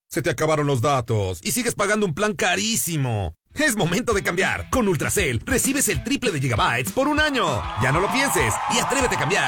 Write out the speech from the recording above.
Se te acabaron los datos y sigues pagando un plan carísimo. Es momento de cambiar. Con Ultracel recibes el triple de gigabytes por un año. Ya no lo pienses y atrévete a cambiar.